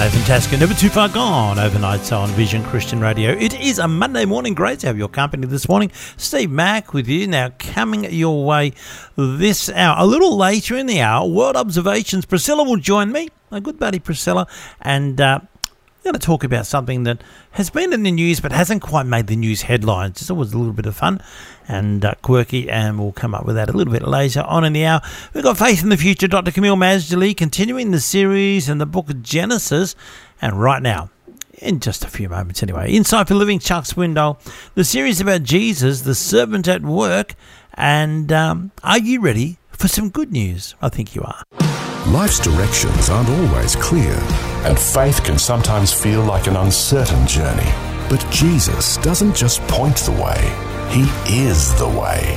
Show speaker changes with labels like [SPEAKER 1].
[SPEAKER 1] Nathan Tasker, never too far gone overnight, so on Vision Christian Radio. It is a Monday morning. Great to have your company this morning. Steve Mack with you. Now, coming your way this hour, a little later in the hour, World Observations. Priscilla will join me, my good buddy Priscilla, and we're going to talk about something that has been in the news but hasn't quite made the news headlines. It's always a little bit of fun and quirky, and we'll come up with that a little bit later on in the hour. We've got Faith in the Future, Dr. Camille Masdali, continuing the series in the book of Genesis. And right now, in just a few moments anyway, Insight for Living, Chuck Swindoll, the series about Jesus, the servant at work. And are you ready for some good news? I think you are.
[SPEAKER 2] Life's directions aren't always clear, and faith can sometimes feel like an uncertain journey. But Jesus doesn't just point the way, He is the way.